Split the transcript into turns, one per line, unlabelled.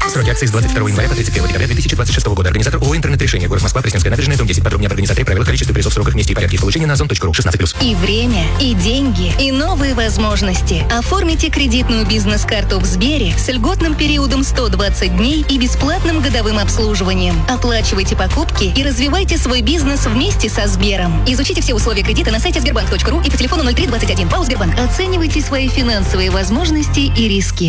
Сроки акции с 22 января по 31 декабря 2026 года. Организатор ООО «Интернет-решение». Город Москва, Пресненская набережная, дом 10. Подробнее об организаторе, правилах, количестве призов, сроках, месте и порядке их получения на ozon.ru. 16+.
И время, и деньги, и новые возможности. Оформите кредитную бизнес-карту в Сбере с льготным периодом 120 дней и бесплатным годовым обслуживанием. Оплачивайте покупки и развивайте свой бизнес вместе со Сбером. Изучите все условия кредита на сайте sberbank.ru и по телефону 0321. ПАО «Сбербанк». Оценивайте свои финансовые возможности и риски.